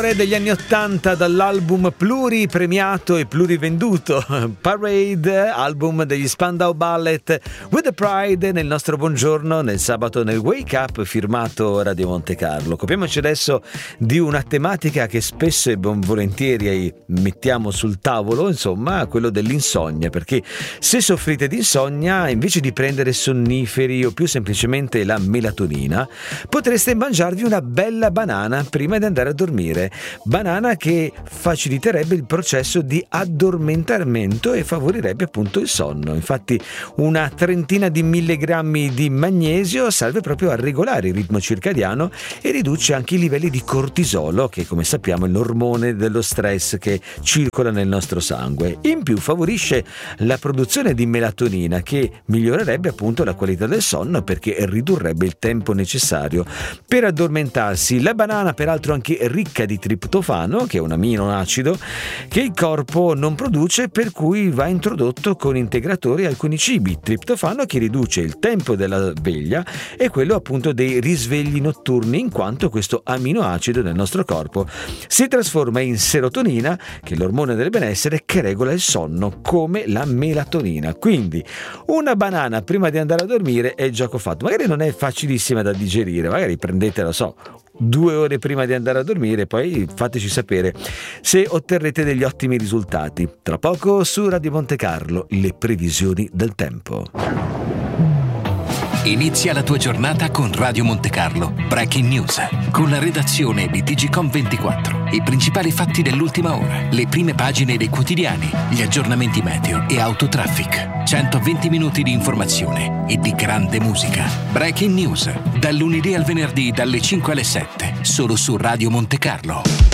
Degli anni '80 dall'album pluripremiato e plurivenduto Parade, album degli Spandau Ballet, With the Pride, nel nostro buongiorno nel sabato nel Wake Up, firmato Radio Monte Carlo. Occupiamoci adesso di una tematica che spesso e ben volentieri mettiamo sul tavolo, insomma, quello dell'insonnia, perché se soffrite di insonnia, invece di prendere sonniferi o più semplicemente la melatonina, potreste mangiarvi una bella banana prima di andare a dormire. Banana che faciliterebbe il processo di addormentamento e favorirebbe appunto il sonno. Infatti una trentina di milligrammi di magnesio serve proprio a regolare il ritmo circadiano e riduce anche i livelli di cortisolo, che come sappiamo è l'ormone dello stress che circola nel nostro sangue. In più favorisce la produzione di melatonina, che migliorerebbe appunto la qualità del sonno perché ridurrebbe il tempo necessario per addormentarsi. La banana peraltro anche ricca di triptofano, che è un aminoacido che il corpo non produce, per cui va introdotto con integratori alcuni cibi. Triptofano che riduce il tempo della veglia e quello appunto dei risvegli notturni, in quanto questo aminoacido nel nostro corpo si trasforma in serotonina, che è l'ormone del benessere che regola il sonno come la melatonina. Quindi una banana prima di andare a dormire è il gioco fatto. Magari non è facilissima da digerire, magari prendete, 2 ore prima di andare a dormire, poi fateci sapere se otterrete degli ottimi risultati. Tra poco su Radio Monte Carlo, le previsioni del tempo. Inizia la tua giornata con Radio Monte Carlo Breaking News, con la redazione di TGcom24, i principali fatti dell'ultima ora, le prime pagine dei quotidiani, gli aggiornamenti meteo e autotraffic. 120 minuti di informazione e di grande musica. Breaking News, dal lunedì al venerdì dalle 5 alle 7, solo su Radio Monte Carlo.